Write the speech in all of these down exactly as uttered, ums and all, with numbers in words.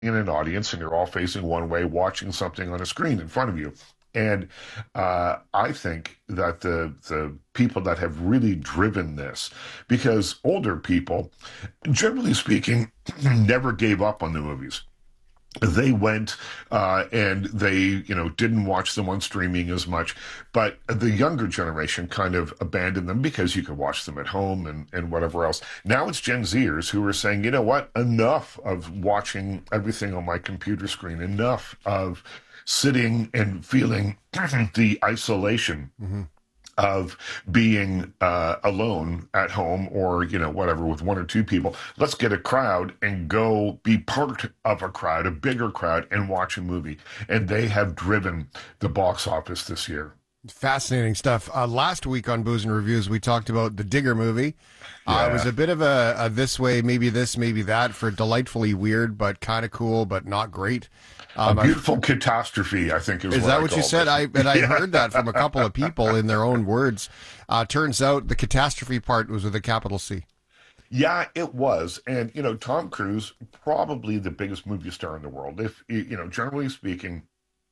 in an audience and you're all facing one way, watching something on a screen in front of you. And uh, I think that the the people that have really driven this, because older people, generally speaking, never gave up on the movies. They went uh, and they, you know, didn't watch them on streaming as much, but the younger generation kind of abandoned them because you could watch them at home and, and whatever else. Now it's Gen Zers who are saying, you know what, enough of watching everything on my computer screen, enough of sitting and feeling the isolation. Mm-hmm. Of being uh, alone at home or, you know, whatever, with one or two people. Let's get a crowd and go be part of a crowd, a bigger crowd, and watch a movie. And they have driven the box office this year. Fascinating stuff. Uh, last week on Booze and Reviews, we talked about the Digger movie. Uh, Yeah. It was a bit of a, a this way, maybe this, maybe that, for delightfully weird, but kind of cool, but not great. Um, a beautiful I, catastrophe, I think is, is what that I what you said? it. I and I Yeah. heard that from a couple of people in their own words. Uh, turns out the catastrophe part was with a capital C. Yeah, it was. And, you know, Tom Cruise, probably the biggest movie star in the world. If, you know, generally speaking,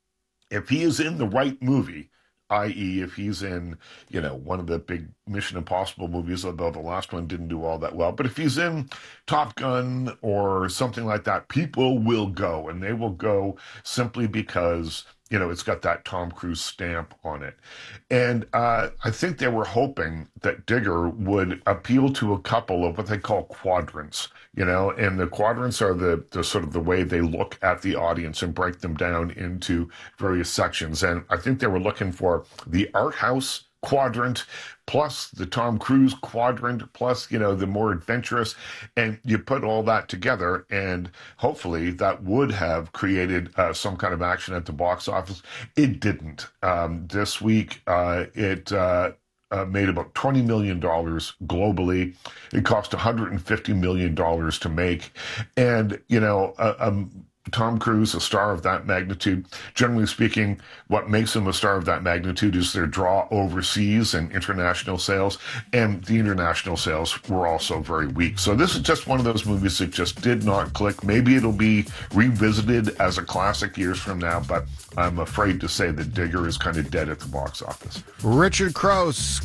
if he is in the right movie, that is if he's in, you know, one of the big Mission Impossible movies, although the last one didn't do all that well. But if he's in Top Gun or something like that, people will go, and they will go simply because, you know, it's got that Tom Cruise stamp on it. And uh, I think they were hoping that Digger would appeal to a couple of what they call quadrants, you know, and the quadrants are the, the sort of the way they look at the audience and break them down into various sections. And I think they were looking for the art house quadrant plus the Tom Cruise quadrant plus, you know, the more adventurous, and you put all that together and hopefully that would have created uh, some kind of action at the box office. It didn't. Um, this week uh, it uh, uh, made about twenty million dollars globally. It cost one hundred fifty million dollars to make, and, you know, uh, um, Tom Cruise, a star of that magnitude, generally speaking, what makes him a star of that magnitude is their draw overseas and international sales, and the international sales were also very weak. So this is just one of those movies that just did not click. Maybe it'll be revisited as a classic years from now, but I'm afraid to say that Digger is kind of dead at the box office. Richard Crouse.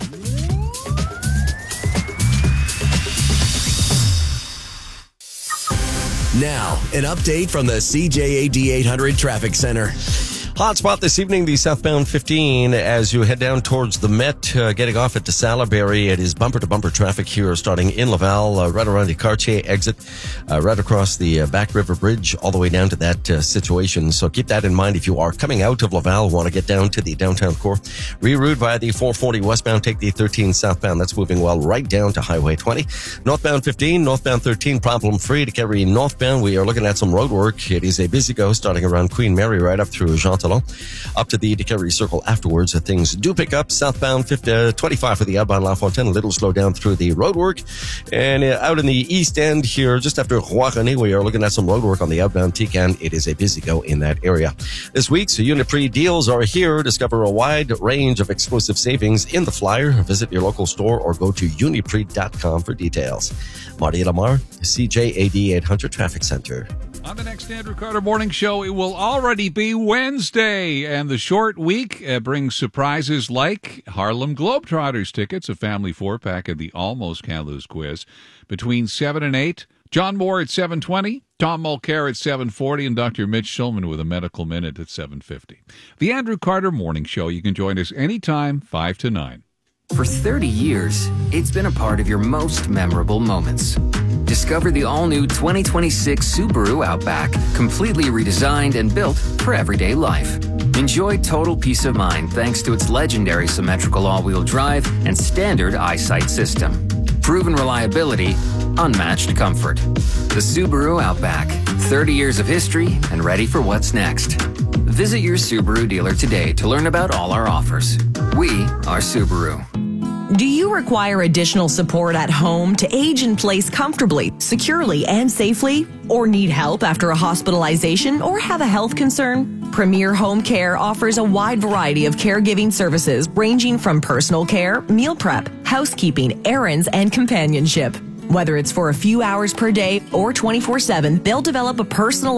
Now, an update from the C J A D eight hundred Traffic Center. Hotspot this evening, the southbound fifteen, as you head down towards the Met, uh, getting off at DeSalaberry. It is bumper-to-bumper traffic here, starting in Laval, uh, right around the Cartier exit, uh, right across the uh, Back River Bridge, all the way down to that uh, situation. So keep that in mind if you are coming out of Laval, want to get down to the downtown core. Reroute via the four forty westbound, take the thirteen southbound. That's moving well right down to Highway twenty. Northbound fifteen, northbound thirteen, problem-free. To carry northbound, we are looking at some road work. It is a busy go, starting around Queen Mary, right up through Jean Talon. Up to the Decarie Circle afterwards. Things do pick up. Southbound fifty, uh, twenty-five for the outbound La Fontaine. A little slow down through the road work. And uh, out in the east end here, just after Roi-René, we are looking at some road work on the outbound Tican. It is a busy go in that area. This week's Uniprix deals are here. Discover a wide range of exclusive savings in the flyer. Visit your local store or go to uniprix dot com for details. Marty Lamar, C J A D eight hundred Traffic Center. On the next Andrew Carter Morning Show, it will already be Wednesday, and the short week uh, brings surprises like Harlem Globetrotters tickets, a family four-pack, and the Almost Can't Lose quiz between seven and eight. John Moore at seven twenty, Tom Mulcair at seven forty, and Doctor Mitch Schulman with a medical minute at seven fifty. The Andrew Carter Morning Show, you can join us anytime, five to nine. For thirty years, it's been a part of your most memorable moments. Discover the all-new twenty twenty-six Subaru Outback, completely redesigned and built for everyday life. Enjoy total peace of mind thanks to its legendary symmetrical all-wheel drive and standard eyesight system. Proven reliability, unmatched comfort. The Subaru Outback, thirty years of history and ready for what's next. Visit your Subaru dealer today to learn about all our offers. We are Subaru. Do you require additional support at home to age in place comfortably, securely, and safely? Or need help after a hospitalization or have a health concern? Premier Home Care offers a wide variety of caregiving services ranging from personal care, meal prep, housekeeping, errands, and companionship. Whether it's for a few hours per day or twenty-four seven, they'll develop a personal